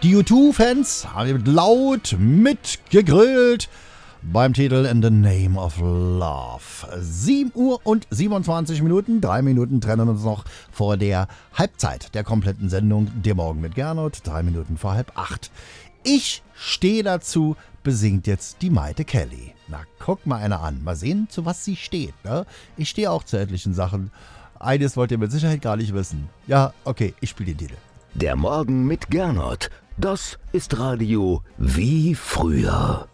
Die U2-Fans haben laut mitgegrölt beim Titel In the Name of Love. 7 Uhr und 27 Minuten, 3 Minuten trennen uns noch vor der Halbzeit der kompletten Sendung. Der Morgen mit Gernot, 3 Minuten vor 7:30. Ich stehe dazu, besingt jetzt die Maite Kelly. Na, guck mal einer an. Mal sehen, zu was sie steht. Ne? Ich stehe auch zu etlichen Sachen. Eines wollt ihr mit Sicherheit gar nicht wissen. Ja, okay, ich spiele den Titel. Der Morgen mit Gernot. Das ist Radio wie früher.